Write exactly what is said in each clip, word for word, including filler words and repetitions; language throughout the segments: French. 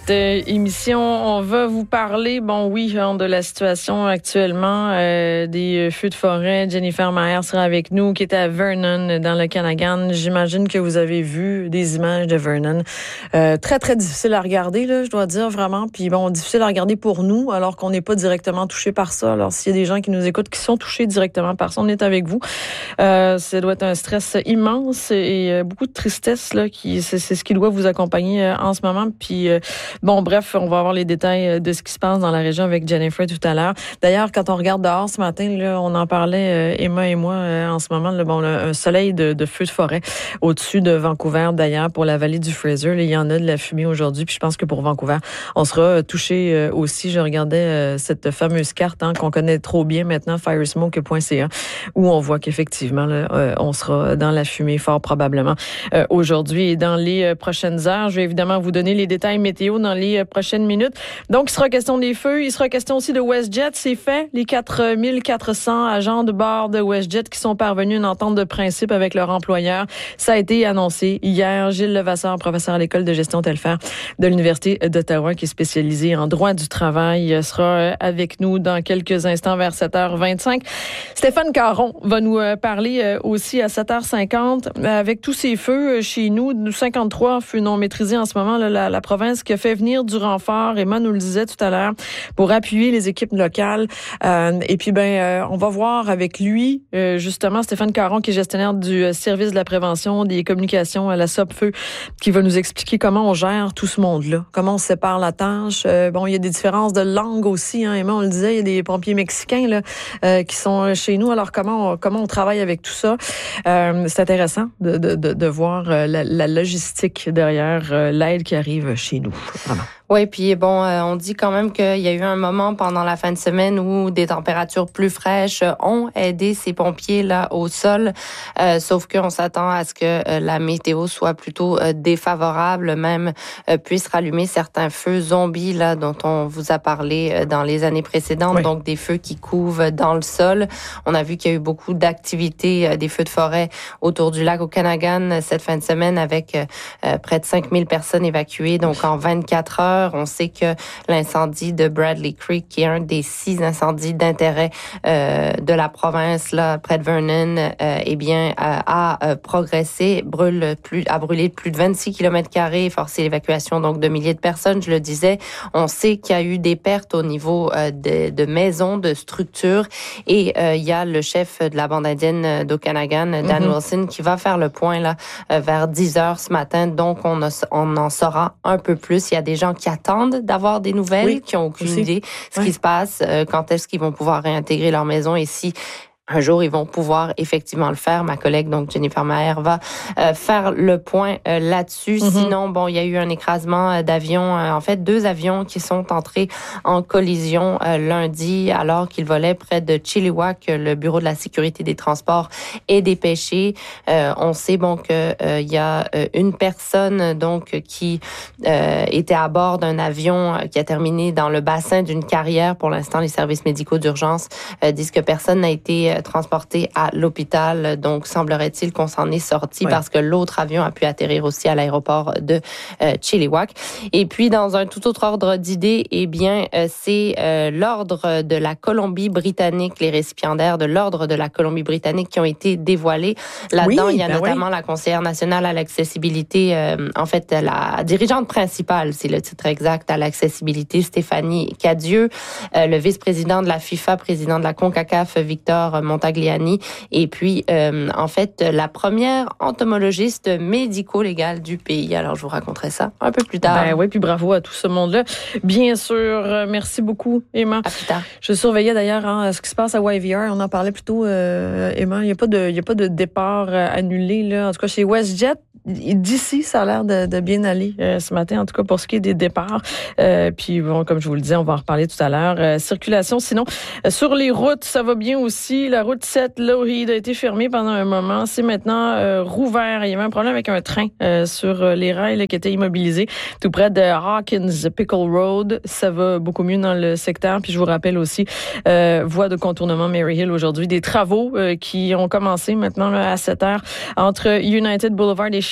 cette euh, émission, on va vous parler, bon oui, hein, de la situation actuellement euh, des feux de forêt. Jennifer Maher sera avec nous, qui était à Vernon, dans le Canagan. J'imagine que vous avez vu des images de Vernon. Euh, très, très difficile à regarder, là, je dois dire, vraiment. Puis bon, difficile à regarder pour nous, alors qu'on n'est pas directement touché par ça. Alors, s'il y a des gens qui nous écoutent, qui sont touchés directement par ça, on est avec vous. Euh, ça doit être un stress immense et euh, beaucoup de tristesse, là, qui, c'est, c'est ce qui doit vous accompagner euh, en ce moment. Puis, euh, bon, bref, on va avoir les détails de ce qui se passe dans la région avec Jennifer tout à l'heure. D'ailleurs, quand on regarde dehors ce matin, là, on en parlait, euh, Emma et moi, euh, en ce moment, là, bon, là, un soleil de, de feu de forêt au-dessus de Vancouver. D'ailleurs, pour la vallée du Fraser, là, il y en a de la fumée aujourd'hui. Puis, je pense que pour Vancouver, on sera euh, touché euh, aussi. Je regardais euh, cette fameuse carte hein, qu'on connaît trop bien maintenant, firesmoke point c a, où on voit qu'effectivement, là, euh, on sera dans la fumée fort probablement euh, aujourd'hui et dans les euh, prochaines heures. Je vais évidemment vous donner les détails météo dans les euh, prochaines minutes. Donc, il sera question des feux. Il sera question aussi de WestJet. C'est fait. Les quatre mille quatre cents agents de bord de WestJet qui sont parvenus à une entente de principe avec leur employeur. Ça a été annoncé hier. Gilles Levasseur, professeur à l'école de gestion Telfer de l'Université d'Ottawa, qui est spécialisé en droit du travail, sera avec nous dans quelques instants vers sept heures vingt-cinq. Stéphane Caron va nous parler aussi à sept heures cinquante. Avec tous ces feux chez nous, cinquante-trois feux non maîtrisés en ce moment, là, la, la province qui a fait venir du renfort, Emma nous le disait tout à l'heure, pour appuyer les équipes locales. Euh, et puis, ben, euh, on va voir avec lui, euh, justement, Stéphane Caron, qui est gestionnaire du euh, service de la prévention des communications à la SOPFEU, qui va nous expliquer comment on gère tout ce monde-là, comment on sépare la tâche. Euh, bon, il y a des différences de langue aussi, hein, Emma, on le disait, il y a des pompiers mexicains là, euh, qui sont chez nous. Alors, comment on, comment on travaille avec tout ça? Euh, c'est intéressant de, de, de, de voir euh, la, la logistique derrière euh, l'aide qui arrive chez nous. Vraiment. Oui, puis bon, euh, on dit quand même qu'il y a eu un moment pendant la fin de semaine où des températures plus fraîches ont aidé ces pompiers-là au sol, euh, sauf qu'on s'attend à ce que euh, la météo soit plutôt euh, défavorable, même euh, puisse rallumer certains feux zombies là dont on vous a parlé euh, dans les années précédentes, oui. Donc des feux qui couvent dans le sol. On a vu qu'il y a eu beaucoup d'activités, euh, des feux de forêt autour du lac Okanagan cette fin de semaine avec euh, près de cinq mille personnes évacuées, donc en vingt-quatre heures. On sait que l'incendie de Bradley Creek, qui est un des six incendies d'intérêt euh, de la province, là, près de Vernon, euh, eh bien, euh, a euh, progressé, brûle plus, a brûlé plus de vingt-six kilomètres carrés, forcé l'évacuation donc de milliers de personnes. Je le disais, on sait qu'il y a eu des pertes au niveau euh, de, de maisons, de structures, et euh, il y a le chef de la bande indienne d'Okanagan, Dan mm-hmm. Wilson, qui va faire le point là euh, vers dix heures ce matin. Donc, on, a, on en saura un peu plus. Il y a des gens qui attendent d'avoir des nouvelles, oui, qui ont aucune aussi. idée ce oui. qui se passe, euh, quand est-ce qu'ils vont pouvoir réintégrer leur maison et si un jour, ils vont pouvoir effectivement le faire. Ma collègue, donc Jennifer Maher, va euh, faire le point euh, là-dessus. Mm-hmm. Sinon, bon, il y a eu un écrasement euh, d'avions. Euh, en fait, deux avions qui sont entrés en collision euh, lundi alors qu'ils volaient près de Chilliwack, le bureau de la sécurité des transports et des pêchers. Euh, on sait bon que euh, il y a euh, une personne donc qui euh, était à bord d'un avion euh, qui a terminé dans le bassin d'une carrière. Pour l'instant, les services médicaux d'urgence euh, disent que personne n'a été transporté à l'hôpital. Donc, semblerait-il qu'on s'en est sorti ouais. parce que l'autre avion a pu atterrir aussi à l'aéroport de euh, Chilliwack. Et puis, dans un tout autre ordre d'idées, eh bien, euh, c'est euh, l'ordre de la Colombie-Britannique, les récipiendaires de l'ordre de la Colombie-Britannique qui ont été dévoilés. Là-dedans, oui, il y a ben notamment oui. la conseillère nationale à l'accessibilité, euh, en fait, la dirigeante principale, c'est le titre exact, à l'accessibilité, Stéphanie Cadieux, euh, le vice-président de la FIFA, président de la CONCACAF, Victor Montagliani, et puis, euh, en fait, la première entomologiste médico-légale du pays. Alors, je vous raconterai ça un peu plus tard. Ben oui, puis bravo à tout ce monde-là. Bien sûr, merci beaucoup, Emma. À plus tard. Je surveillais d'ailleurs hein, ce qui se passe à Y V R. On en parlait plus tôt, euh, Emma. Il n'y a pas de, il y a pas de départ euh, annulé, là. En tout cas, chez WestJet, d'ici, ça a l'air de, de bien aller euh, ce matin, en tout cas pour ce qui est des départs. Euh, puis, bon, comme je vous le disais, on va en reparler tout à l'heure. Euh, circulation, sinon, euh, sur les routes, ça va bien aussi. La route sept, Lougheed, a été fermée pendant un moment. C'est maintenant euh, rouvert. Il y avait un problème avec un train euh, sur euh, les rails là, qui était immobilisé tout près de Hawkins Pickle Road. Ça va beaucoup mieux dans le secteur. Puis, je vous rappelle aussi, euh, voie de contournement Maryhill aujourd'hui. Des travaux euh, qui ont commencé maintenant là, à sept heures entre United Boulevard et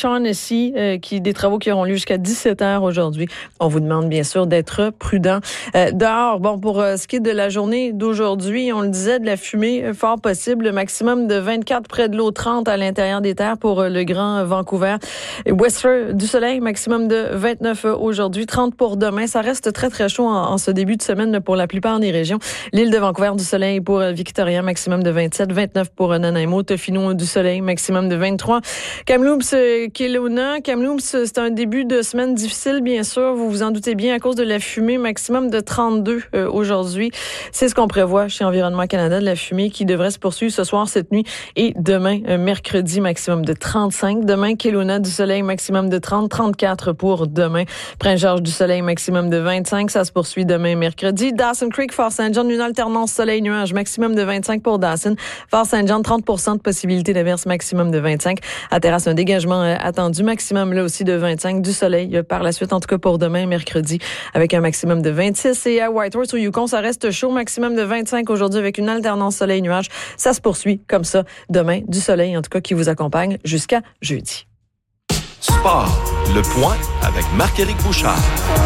Shaughnessy, euh, qui des travaux qui auront lieu jusqu'à dix-sept heures aujourd'hui. On vous demande bien sûr d'être prudent. Euh, dehors, bon, pour euh, ce qui est de la journée d'aujourd'hui, on le disait, de la fumée euh, fort possible, le maximum de vingt-quatre près de l'eau, trente à l'intérieur des terres pour euh, le Grand Vancouver. Westford, du soleil, maximum de vingt-neuf aujourd'hui, trente pour demain. Ça reste très, très chaud en, en ce début de semaine là, pour la plupart des régions. L'île de Vancouver, du soleil pour euh, Victoria, maximum de vingt-sept, vingt-neuf pour euh, Nanaimo, Tofino, du soleil, maximum de vingt-trois. Kamloops, euh, Kelowna, Kamloops, c'est un début de semaine difficile, bien sûr. Vous vous en doutez bien à cause de la fumée, maximum de trente-deux euh, aujourd'hui. C'est ce qu'on prévoit chez Environnement Canada, de la fumée qui devrait se poursuivre ce soir, cette nuit et demain, euh, mercredi, maximum de trente-cinq. Demain, Kelowna, du soleil, maximum de trente, trente-quatre pour demain. Prince-Georges, du soleil, maximum de vingt-cinq. Ça se poursuit demain, mercredi. Dawson Creek, Fort-Saint-John, une alternance soleil-nuage, maximum de vingt-cinq pour Dawson. Fort-Saint-John, trente pour cent de possibilité d'averse, maximum de vingt-cinq. À Terrasse, un dégagement euh, attendu, maximum là aussi de vingt-cinq. Du soleil euh, par la suite, en tout cas pour demain, mercredi, avec un maximum de vingt-six. Et à Whitehorse, au Yukon, ça reste chaud, maximum de vingt-cinq aujourd'hui avec une alternance soleil-nuage. Ça se poursuit comme ça demain, du soleil en tout cas qui vous accompagne jusqu'à jeudi. Sport, le point avec Marc-Éric Bouchard.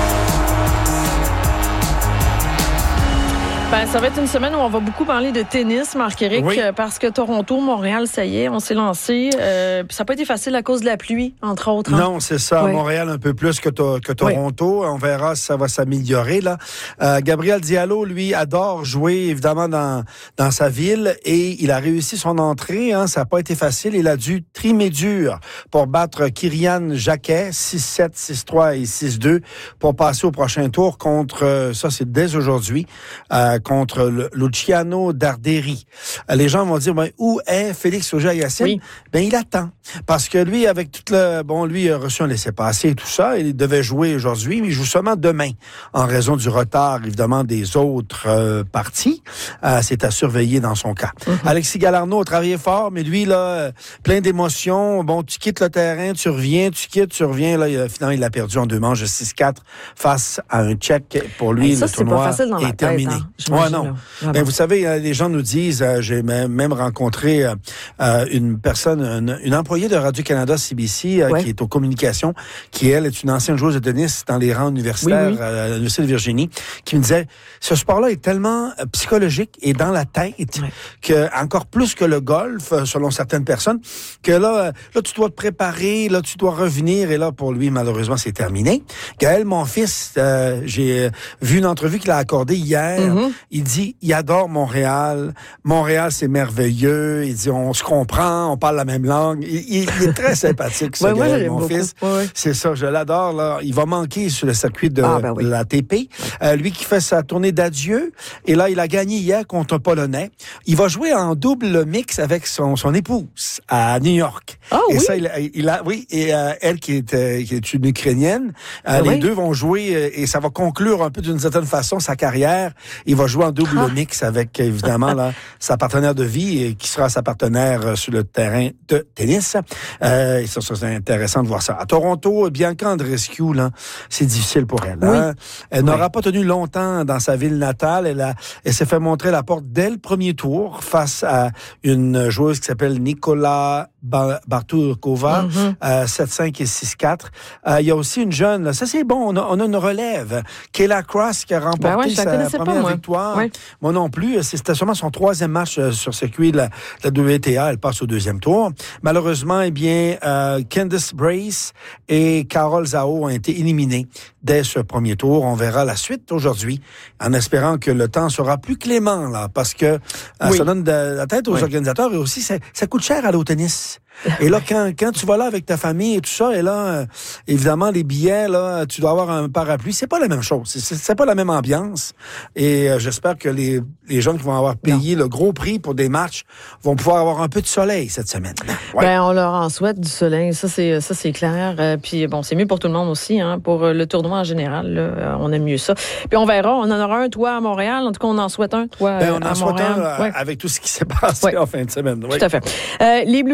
Ben, ça va être une semaine où on va beaucoup parler de tennis, Marc-Éric, oui. parce que Toronto, Montréal, ça y est, on s'est lancé. Euh, ça n'a pas été facile à cause de la pluie, entre autres. Hein? Non, c'est ça. Oui. Montréal un peu plus que, to- que Toronto. Oui. On verra si ça va s'améliorer. Là, euh, Gabriel Diallo, lui, adore jouer, évidemment, dans, dans sa ville et il a réussi son entrée. Hein, ça n'a pas été facile. Il a dû trimer dur pour battre Kyrian Jacquet, six sept, six trois et six deux pour passer au prochain tour contre, euh, ça c'est dès aujourd'hui, euh, contre le Luciano Darderi. Les gens vont dire, ben, où est Félix Auger-Aliassime? Oui. Ben, il attend. Parce que lui, avec tout le, bon, lui, il a reçu un laissez-passer et tout ça, il devait jouer aujourd'hui, mais il joue seulement demain, en raison du retard, évidemment, des autres euh, parties. Euh, c'est à surveiller dans son cas. Mm-hmm. Alexis Galarneau a travaillé fort, mais lui, là, plein d'émotions. Bon, tu quittes le terrain, tu reviens, tu quittes, tu reviens. Là, il, finalement, il a perdu en deux manches de six quatre face à un Tchèque. Pour lui, ça, le tournoi pas facile dans est terminé. Hein? Ouais, non. Ben, vous savez, les gens nous disent, euh, j'ai même rencontré euh, une personne, une, une employée de Radio-Canada C B C euh, ouais. qui est aux communications, qui, elle, est une ancienne joueuse de tennis dans les rangs universitaires oui, oui. Euh, à l'Université de Virginie, qui me disait, ce sport-là est tellement euh, psychologique et dans la tête, ouais. que encore plus que le golf, euh, selon certaines personnes, que là, euh, là, tu dois te préparer, là, tu dois revenir, et là, pour lui, malheureusement, c'est terminé. Gaël, mon fils, euh, j'ai vu une entrevue qu'il a accordée hier, mm-hmm. Il dit, il adore Montréal. Montréal, c'est merveilleux. Il dit, on se comprend, on parle la même langue. Il, il, il est très sympathique, ce ouais, gars, moi, mon beaucoup. fils. Ouais. C'est ça, je l'adore. Là. Il va manquer sur le circuit de, ah, ben oui. de la T P. Euh, lui qui fait sa tournée d'adieu. Et là, il a gagné hier contre un Polonais. Il va jouer en double mix avec son, son épouse à New York. Ah, et oui? ça, il, il a, oui, et euh, elle qui est, euh, qui est une Ukrainienne. Euh, ah, les oui? deux vont jouer euh, et ça va conclure un peu d'une certaine façon sa carrière. Il va jouer en double ah. mix avec, évidemment, là, sa partenaire de vie et qui sera sa partenaire sur le terrain de tennis. Euh, et ça, ça, c'est intéressant de voir ça. À Toronto, Bianca Andreescu, là, c'est difficile pour elle. Oui. Hein? Elle oui. n'aura pas tenu longtemps dans sa ville natale. Elle, a, elle s'est fait montrer la porte dès le premier tour face à une joueuse qui s'appelle Nicola Barturkova, mm-hmm. euh, sept cinq et six quatre. Euh, il y a aussi une jeune, là, ça c'est bon, on a, on a une relève. Kayla Cross qui a remporté ben ouais, sa première pas, moi. victoire. Oui. Moi non plus, c'était sûrement son troisième match euh, sur circuit de la, de la W T A. Elle passe au deuxième tour. Malheureusement, eh bien, euh, Candice Brace et Carol Zhao ont été éliminés dès ce premier tour. On verra la suite aujourd'hui, en espérant que le temps sera plus clément, là, parce que euh, oui. ça donne de la tête aux oui. organisateurs et aussi, ça, ça coûte cher aller au tennis. Et là, quand, quand tu vas là avec ta famille et tout ça, et là, euh, évidemment, les billets, là, tu dois avoir un parapluie. C'est pas la même chose. C'est, c'est pas la même ambiance. Et euh, j'espère que les, les gens qui vont avoir payé non. le gros prix pour des matchs vont pouvoir avoir un peu de soleil cette semaine. Ouais. Ben, on leur en souhaite du soleil. Ça, c'est, ça, c'est clair. Euh, puis, bon, c'est mieux pour tout le monde aussi, hein. Pour euh, le tournoi en général, là, euh, on aime mieux ça. Puis, on verra. On en aura un, toi, à Montréal. En tout cas, on en souhaite un, toi, ben, on à en souhaite Montréal. un, euh, ouais. avec tout ce qui s'est passé ouais. en fin de semaine. Ouais. Tout à fait. Euh, les Blue Jays qui ont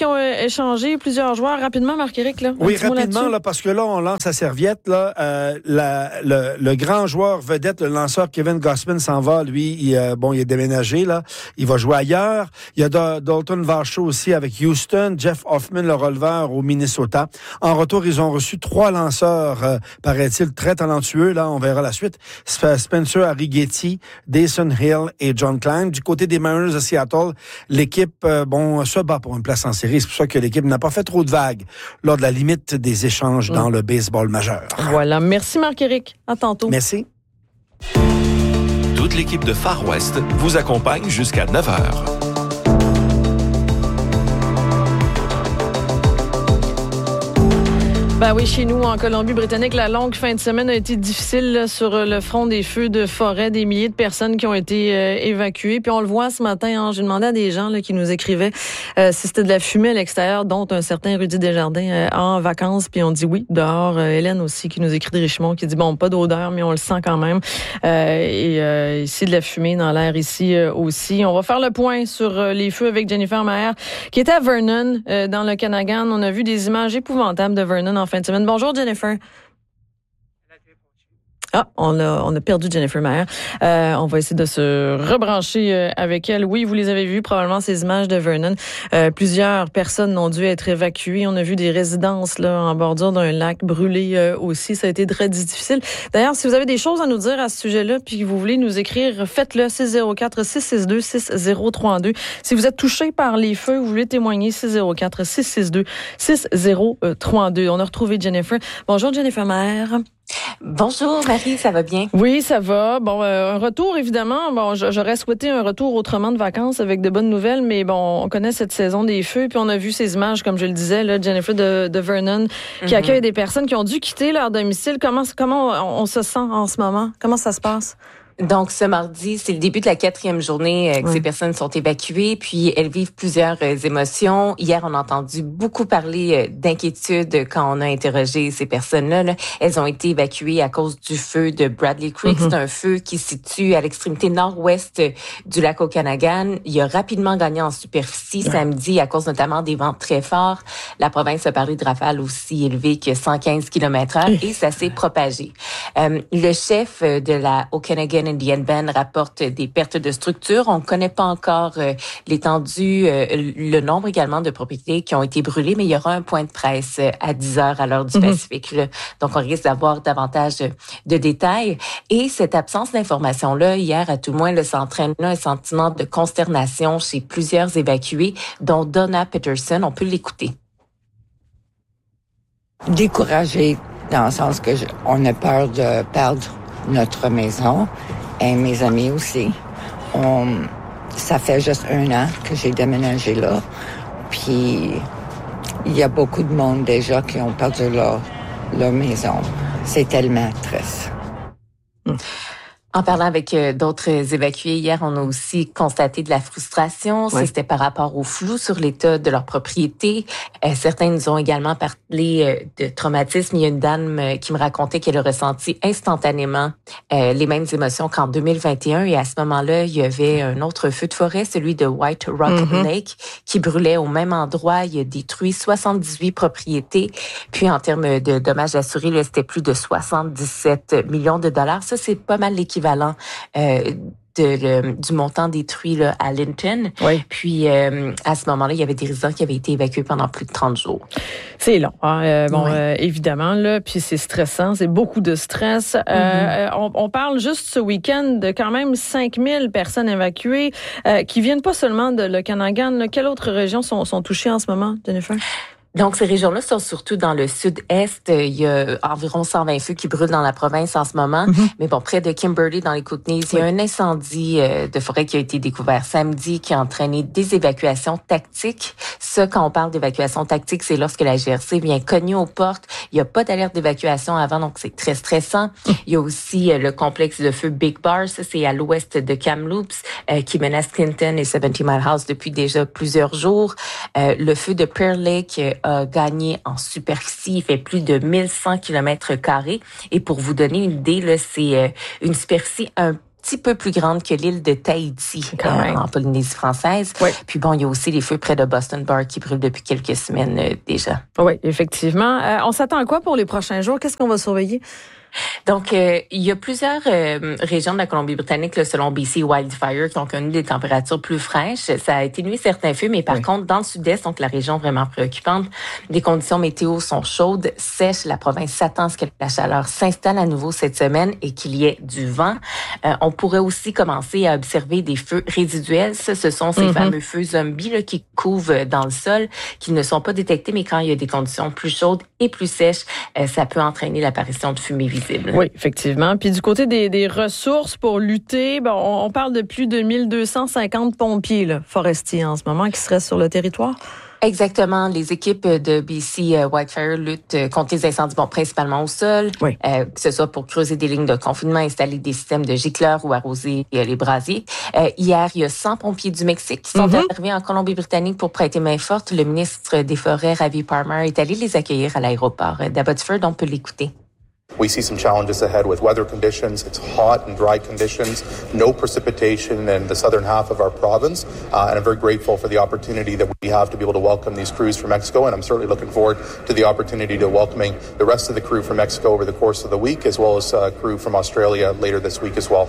ont euh, échangé plusieurs joueurs. Rapidement, Marc-Éric, là. Oui, rapidement, là, parce que là, on lance la serviette. Là, euh, la, le, le grand joueur vedette, le lanceur Kevin Gausman s'en va. Lui, il, euh, bon, il est déménagé. Là, il va jouer ailleurs. Il y a da- Dalton Varsho aussi avec Houston. Jeff Hoffman, le releveur au Minnesota. En retour, ils ont reçu trois lanceurs, euh, paraît-il, très talentueux. Là, on verra la suite. Spencer Arrighetti, Dayson Hill et John Klein. Du côté des Mariners de Seattle, l'équipe, euh, bon, se bat pour une place en série. C'est pour ça que l'équipe n'a pas fait trop de vagues lors de la limite des échanges mmh. dans le baseball majeur. Voilà. Merci Marc-Éric. À tantôt. Merci. Toute l'équipe de Far West vous accompagne jusqu'à neuf heures. Ben oui, chez nous, en Colombie-Britannique, la longue fin de semaine a été difficile là, sur le front des feux de forêt, des milliers de personnes qui ont été euh, évacuées. Puis on le voit ce matin, hein, j'ai demandé à des gens là, qui nous écrivaient euh, si c'était de la fumée à l'extérieur, dont un certain Rudy Desjardins euh, en vacances. Puis on dit oui, dehors. Euh, Hélène aussi qui nous écrit de Richemont, qui dit bon, pas d'odeur, mais on le sent quand même. Euh, et euh, ici, de la fumée dans l'air ici euh, aussi. On va faire le point sur euh, les feux avec Jennifer Maher, qui était à Vernon, euh, dans le Canagan. On a vu des images épouvantables de Vernon en fin de semaine. Bonjour, Jennifer. Ah, on a, on a perdu Jennifer Maher. Euh, on va essayer de se rebrancher euh, avec elle. Oui, vous les avez vues, probablement, ces images de Vernon. Euh, plusieurs personnes ont dû être évacuées. On a vu des résidences là en bordure d'un lac brûlées euh, aussi. Ça a été très difficile. D'ailleurs, si vous avez des choses à nous dire à ce sujet-là, puis que vous voulez nous écrire, faites-le six zéro quatre, six six deux, six zéro trois deux. Si vous êtes touché par les feux, vous voulez témoigner, six zéro quatre, six six deux, six zéro trois deux. On a retrouvé Jennifer. Bonjour, Jennifer Maher. Bonjour Marie, ça va bien? Oui, ça va. Bon, euh, un retour évidemment. Bon, j'aurais souhaité un retour autrement de vacances avec de bonnes nouvelles, mais bon, on connaît cette saison des feux, puis on a vu ces images, comme je le disais, là, Jennifer de, de Vernon, qui mm-hmm. accueille des personnes qui ont dû quitter leur domicile. Comment, comment on, on se sent en ce moment? Comment ça se passe? Donc, ce mardi, c'est le début de la quatrième journée euh, que oui. ces personnes sont évacuées, puis elles vivent plusieurs euh, émotions. Hier, on a entendu beaucoup parler euh, d'inquiétude quand on a interrogé ces personnes-là. Là. Elles ont été évacuées à cause du feu de Bradley Creek. Mm-hmm. C'est un feu qui se situe à l'extrémité nord-ouest du lac Okanagan. Il a rapidement gagné en superficie ouais. samedi à cause notamment des vents très forts. La province a parlé de rafales aussi élevées que cent quinze kilomètres heure et ça s'est propagé. Euh, le chef de la Okanagan Indian Band rapporte des pertes de structures. On ne connaît pas encore euh, l'étendue, euh, le nombre également de propriétés qui ont été brûlées, mais il y aura un point de presse euh, à dix heures à l'heure du mm-hmm. Pacifique. Là. Donc, on risque d'avoir davantage de, de détails. Et cette absence d'information-là, hier, à tout le moins, là, ça entraîne là, un sentiment de consternation chez plusieurs évacués, dont Donna Peterson. On peut l'écouter. Découragée, dans le sens que je, on a peur de perdre notre maison. Et mes amis aussi. On, ça fait juste un an que j'ai déménagé là. Puis, il y a beaucoup de monde déjà qui ont perdu leur, leur maison. C'est tellement triste. Mmh. En parlant avec euh, d'autres évacués hier, on a aussi constaté de la frustration. Oui. C'était par rapport au flou sur l'état de leur propriété. Euh, certains nous ont également parlé euh, de traumatisme. Il y a une dame euh, qui me racontait qu'elle a ressenti instantanément euh, les mêmes émotions qu'en deux mille vingt et un. Et à ce moment-là, il y avait un autre feu de forêt, celui de White Rock mm-hmm. Lake, qui brûlait au même endroit. Il a détruit soixante-dix-huit propriétés. Puis en termes de dommages assurés, là, c'était plus de soixante-dix-sept millions de dollars. Ça, c'est pas mal l'équivalent équivalent euh, de, le, du montant détruit là, à Linton. Oui. Puis, euh, à ce moment-là, il y avait des résidents qui avaient été évacués pendant plus de trente jours. C'est long, hein? euh, bon, oui. euh, évidemment, là, puis c'est stressant, c'est beaucoup de stress. Mm-hmm. Euh, on, on parle juste ce week-end de quand même cinq mille personnes évacuées euh, qui viennent pas seulement de l'Okanagan. Là. Quelles autres régions sont, sont touchées en ce moment, Jennifer? Donc, ces régions-là sont surtout dans le sud-est. Il y a environ cent vingt feux qui brûlent dans la province en ce moment. Mm-hmm. Mais bon, près de Kimberley, dans les Kootenays, oui. il y a un incendie de forêt qui a été découvert samedi qui a entraîné des évacuations tactiques. Ça, quand on parle d'évacuation tactique, c'est lorsque la G R C vient cogner aux portes. Il n'y a pas d'alerte d'évacuation avant, donc c'est très stressant. Mm. Il y a aussi le complexe de feu Big Bar, ça c'est à l'ouest de Kamloops, euh, qui menace Clinton et seventy Mile House depuis déjà plusieurs jours. Euh, le feu de Pearl Lake a gagné en superficie. Il fait plus de mille cent kilomètres carrés. Et pour vous donner une idée, là, c'est une superficie un petit peu plus grande que l'île de Tahiti, euh, en Polynésie française. Oui. Puis bon, il y a aussi les feux près de Boston Bar qui brûlent depuis quelques semaines euh, déjà. Oui, effectivement. Euh, on s'attend à quoi pour les prochains jours? Qu'est-ce qu'on va surveiller? Donc, euh, il y a plusieurs euh, régions de la Colombie-Britannique, là, selon B C Wildfire, qui ont connu des températures plus fraîches. Ça a atténué certains feux, mais par oui. contre, dans le sud-est, donc la région vraiment préoccupante, les conditions météo sont chaudes, sèches. La province s'attend à ce que la chaleur s'installe à nouveau cette semaine et qu'il y ait du vent. Euh, on pourrait aussi commencer à observer des feux résiduels. Ça, ce sont ces mm-hmm. fameux feux zombies là, qui couvent dans le sol, qui ne sont pas détectés, mais quand il y a des conditions plus chaudes et plus sèches, euh, ça peut entraîner l'apparition de fumée visible. Oui, effectivement. Puis du côté des, des ressources pour lutter, bon, on parle de plus de mille deux cent cinquante pompiers là, forestiers en ce moment qui seraient sur le territoire. Exactement. Les équipes de B C euh, Wildfire luttent contre les incendies, bon, principalement au sol, oui. euh, que ce soit pour creuser des lignes de confinement, installer des systèmes de gicleurs ou arroser euh, les brasiers. Euh, hier, il y a cent pompiers du Mexique qui sont mm-hmm. arrivés en Colombie-Britannique pour prêter main forte. Le ministre des Forêts, Ravi Palmer, est allé les accueillir à l'aéroport d'Abbotsford. On peut l'écouter. We see some challenges ahead with weather conditions. It's hot and dry conditions, no precipitation in the southern half of our province. Uh, and I'm very grateful for the opportunity that we have to be able to welcome these crews from Mexico. And I'm certainly looking forward to the opportunity to welcoming the rest of the crew from Mexico over the course of the week, as well as uh, crew from Australia later this week as well.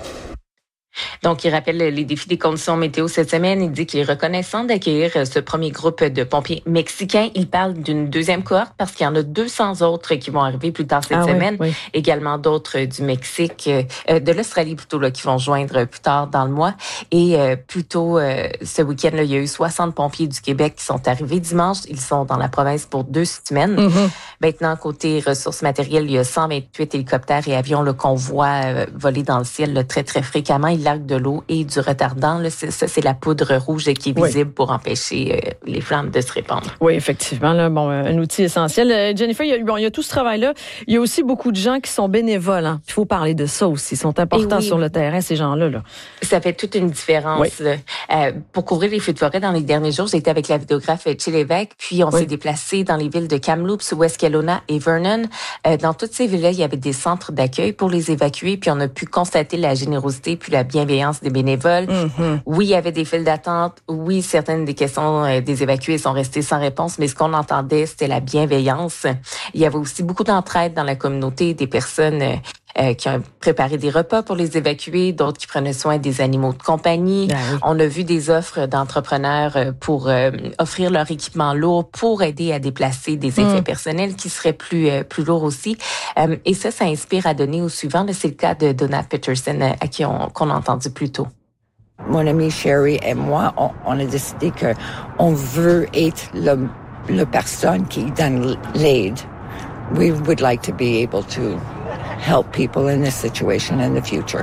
Donc, il rappelle les défis des conditions météo cette semaine. Il dit qu'il est reconnaissant d'accueillir ce premier groupe de pompiers mexicains. Il parle d'une deuxième cohorte parce qu'il y en a deux cents autres qui vont arriver plus tard cette ah, semaine. Oui, oui. Également d'autres du Mexique, euh, de l'Australie plutôt, là, qui vont joindre plus tard dans le mois. Et euh, plus tôt, euh, ce week-end, là, il y a eu soixante pompiers du Québec qui sont arrivés dimanche. Ils sont dans la province pour deux semaines. Mm-hmm. Maintenant, côté ressources matérielles, il y a cent vingt-huit hélicoptères et avions là, qu'on voit euh, voler dans le ciel là, très, très fréquemment. Il largue de l'eau et du retardant. Là, c'est, ça, c'est la poudre rouge qui est visible oui. pour empêcher euh, les flammes de se répandre. Oui, effectivement. Là, bon, un outil essentiel. Euh, Jennifer, il y, a, bon, il y a tout ce travail-là. Il y a aussi beaucoup de gens qui sont bénévoles. Hein. Il faut parler de ça aussi. Ils sont importants oui. sur le terrain, ces gens-là. Là. Ça fait toute une différence. Oui. Là. Euh, pour couvrir les feux de forêt dans les derniers jours, j'ai été avec la vidéographe Chill Lévesque, puis on oui. s'est déplacé dans les villes de Kamloops, West Kelowna et Vernon. Euh, dans toutes ces villes-là, il y avait des centres d'accueil pour les évacuer, puis on a pu constater la générosité puis la bienveillance des bénévoles. Mm-hmm. Oui, il y avait des files d'attente. Oui, certaines des questions euh, des évacués sont restées sans réponse, mais ce qu'on entendait, c'était la bienveillance. Il y avait aussi beaucoup d'entraide dans la communauté, des personnes euh, euh, qui ont préparé des repas pour les évacuer, d'autres qui prenaient soin des animaux de compagnie. Ah oui. On a vu des offres d'entrepreneurs pour euh, offrir leur équipement lourd pour aider à déplacer des effets mm. personnels qui seraient plus euh, plus lourds aussi. Euh, et ça, ça inspire à donner au suivant. Là, c'est le cas de Donna Peterson, euh, à qui on, qu'on a entendu plus tôt. Mon ami Sherry et moi, on, on a décidé que on veut être le, le personne qui donne l'aide. We would like to be able to help people in this situation in the future.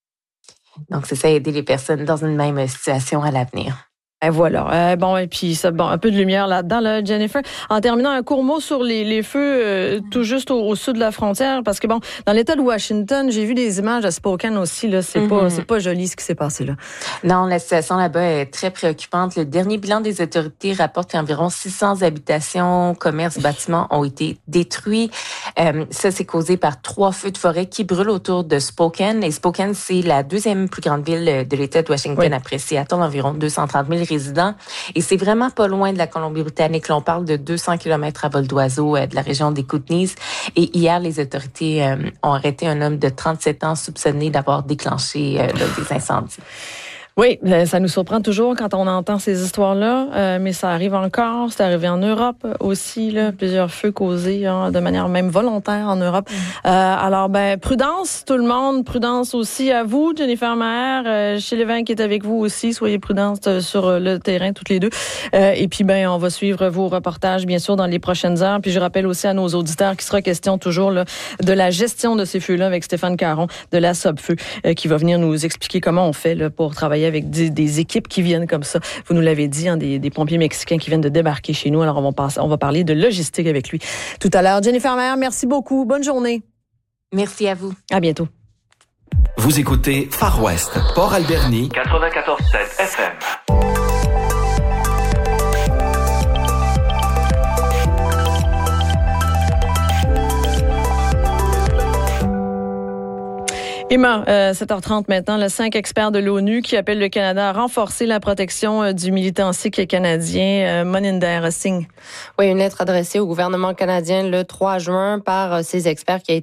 Donc, c'est ça, aider les personnes dans une même situation à l'avenir. Et voilà. Euh, bon, et puis ça, bon, un peu de lumière là-dedans, là, Jennifer. En terminant, un court mot sur les, les feux euh, tout juste au, au sud de la frontière, parce que bon, dans l'État de Washington, j'ai vu des images à Spokane aussi. Là, c'est mm-hmm. pas, c'est pas joli ce qui s'est passé là. Non, la situation là-bas est très préoccupante. Le dernier bilan des autorités rapporte qu'environ six cents habitations, commerces, bâtiments ont été détruits. Euh, ça, c'est causé par trois feux de forêt qui brûlent autour de Spokane. Et Spokane, c'est la deuxième plus grande ville de l'État de Washington oui. après Seattle, environ deux cent trente mille résidents. Et c'est vraiment pas loin de la Colombie-Britannique. Là, on parle de deux cents kilomètres à vol d'oiseau euh, de la région des Kootenays. Et hier, les autorités euh, ont arrêté un homme de trente-sept ans soupçonné d'avoir déclenché euh, là, des incendies. Oui, ça nous surprend toujours quand on entend ces histoires-là, euh, mais ça arrive encore. C'est arrivé en Europe aussi, là, plusieurs feux causés hein, de manière même volontaire en Europe. Mm. Euh, alors, ben prudence tout le monde, prudence aussi à vous, Jennifer Maher, euh, chez Lévesque qui est avec vous aussi. Soyez prudentes sur le terrain toutes les deux. Euh, et puis, ben on va suivre vos reportages bien sûr dans les prochaines heures. Puis je rappelle aussi à nos auditeurs qu'il sera question toujours là, de la gestion de ces feux-là avec Stéphane Caron de la Sobfeu euh, qui va venir nous expliquer comment on fait là, pour travailler avec des, des équipes qui viennent comme ça. Vous nous l'avez dit, hein, des, des pompiers mexicains qui viennent de débarquer chez nous. Alors, on va, passer, on va parler de logistique avec lui tout à l'heure. Jennifer Maher, merci beaucoup. Bonne journée. Merci à vous. À bientôt. Vous écoutez Far West, Port Alberni, quatre-vingt-quatorze sept F M. Emma, euh, sept heures trente maintenant, le cinq experts de l'ONU qui appellent le Canada à renforcer la protection euh, du militant sikh canadien euh, Moninder Singh. Oui, une lettre adressée au gouvernement canadien le trois juin par euh, ces experts qui a été